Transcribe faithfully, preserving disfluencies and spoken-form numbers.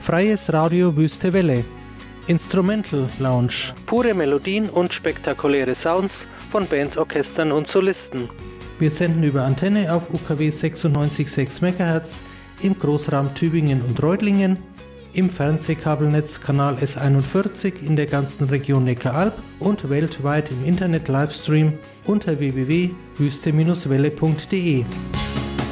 Freies Radio Wüste Welle. Instrumental Lounge. Pure Melodien und spektakuläre Sounds von Bands, Orchestern und Solisten. Wir senden über Antenne auf U K W sechsundneunzig Komma sechs Megahertz im Großraum Tübingen und Reutlingen, im Fernsehkabelnetz Kanal S einundvierzig in der ganzen Region Neckaralb und weltweit im Internet-Livestream unter w w w punkt wüste Bindestrich welle punkt de.